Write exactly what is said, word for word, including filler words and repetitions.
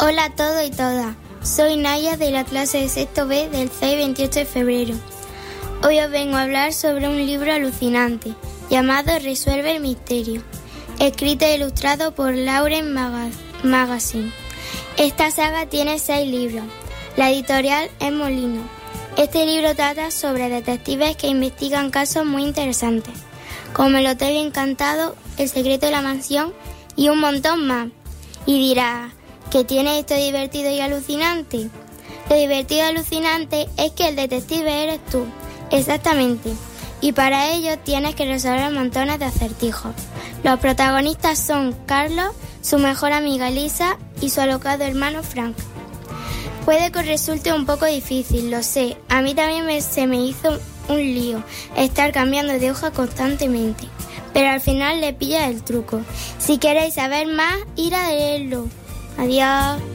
Hola a todos y todas. Soy Naya de la clase de sexto B del C I veintiocho de febrero. Hoy os vengo a hablar sobre un libro alucinante llamado Resuelve el misterio, escrito e ilustrado por Lauren Maga- Magazine. Esta saga tiene seis libros. La editorial es Molino. Este libro trata sobre detectives que investigan casos muy interesantes, como el Hotel Encantado, El secreto de la mansión y un montón más. Y dirás, ¿qué tiene esto divertido y alucinante? Lo divertido y alucinante es que el detective eres tú, exactamente. Y para ello tienes que resolver montones de acertijos. Los protagonistas son Carlos, su mejor amiga Lisa y su alocado hermano Frank. Puede que os resulte un poco difícil, lo sé. A mí también me, se me hizo un lío estar cambiando de hoja constantemente. Pero al final le pilla el truco. Si queréis saber más, ir a leerlo. Adiós.